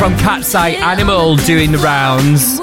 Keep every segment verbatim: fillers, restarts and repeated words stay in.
from Cat's Eye Animal doing the rounds.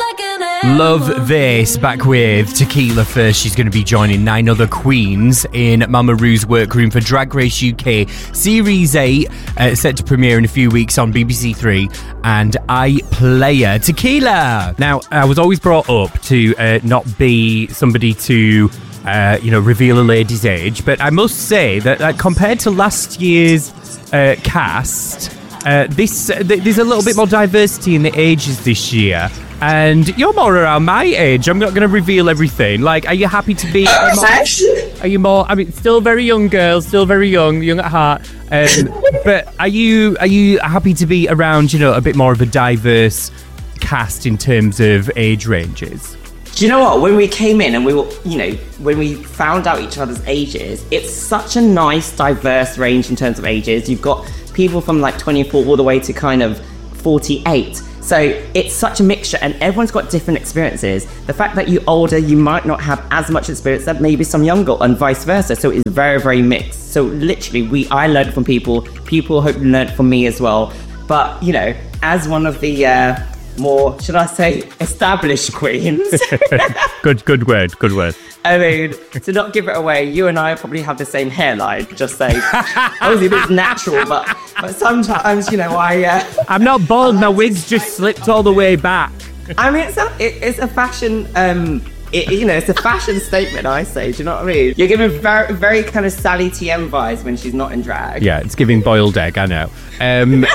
Love this, back with Tequila first. She's going to be joining nine other queens in Mama Ru's workroom for Drag Race U K Series eight, uh, set to premiere in a few weeks on B B C Three and iPlayer. Tequila! Now, I was always brought up to uh, not be somebody to, uh, you know, reveal a lady's age, but I must say that uh, compared to last year's uh, cast, uh, this uh, th- there's a little bit more diversity in the ages this year. And you're more around my age. I'm not going to reveal everything. Like, are you happy to be... Uh, more, are you more... I mean, still very young girl, still very young, young at heart. Um, but are you are you happy to be around, you know, a bit more of a diverse cast in terms of age ranges? Do you know what? When we came in and we were, you know, when we found out each other's ages, it's such a nice, diverse range in terms of ages. You've got people from like twenty-four all the way to kind of forty-eight. So it's such a mixture and everyone's got different experiences. The fact that you're older, you might not have as much experience as maybe some younger and vice versa. So it's very, very mixed. So literally, we I learned from people, people hope learned from me as well. But, you know, as one of the uh, more, should I say, established queens. good, good word, good word. I mean, to not give it away, you and I probably have the same hairline, just saying. Obviously, it's natural, but, but sometimes, you know, I... Uh, I'm not bald, my wig's just slipped all the way back. I mean, it's a, it, it's a fashion... Um, it, you know, it's a fashion statement, I say, do you know what I mean? You're giving very, very kind of Sally T M vibes when she's not in drag. Yeah, it's giving boiled egg, I know. Um...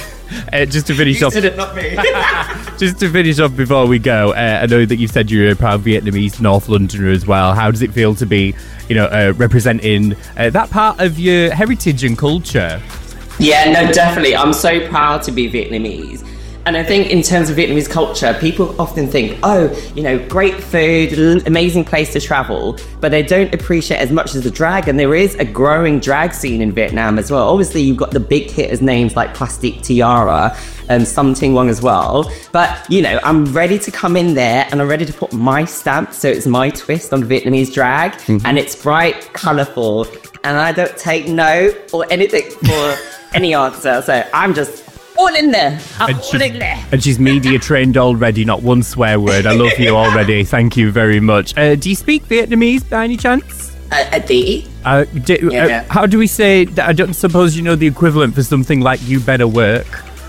Uh, just to finish you off, said it, not me. just to finish off before we go, uh, I know that you said you're a proud Vietnamese North Londoner as well. How does it feel to be, you know, uh, representing uh, that part of your heritage and culture? Yeah, no, definitely. I'm so proud to be Vietnamese. And I think in terms of Vietnamese culture, people often think, oh, you know, great food, amazing place to travel, but they don't appreciate as much as the drag. And there is a growing drag scene in Vietnam as well. Obviously, you've got the big hitters names like Plastic Tiara and Sum Ting Wong as well. But, you know, I'm ready to come in there and I'm ready to put my stamp. So it's my twist on Vietnamese drag. Mm-hmm. And it's bright, colourful. And I don't take no or anything for any answer. So I'm just... all in there. I'm all in there. And she's media trained already, not one swear word. I love you already. Thank you very much. Uh, do you speak Vietnamese by any chance? Uh, a D. Uh, do, yeah. uh, how do we say, I don't suppose you know the equivalent for something like you better work?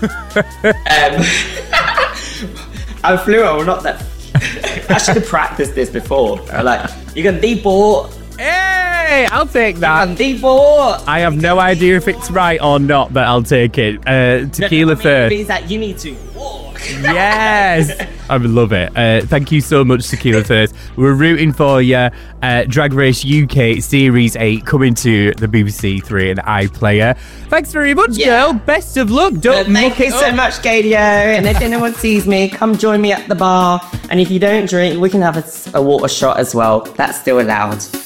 um, I'm fluent, or not that. I should have practiced this before. Like, you can D-board. Hey, I'll take that. D-board. I have no idea if it's right or not, but I'll take it. Uh, tequila no, first. It means that you need to walk. Yes. I love it. Uh, thank you so much, Tequila first. We're rooting for you. Uh, Drag Race U K Series eight coming to the B B C Three and iPlayer. Thanks very much, yeah. girl. Best of luck. Don't uh, thank you so up. much, Gadio. And if anyone sees me, come join me at the bar. And if you don't drink, we can have a, a water shot as well. That's still allowed.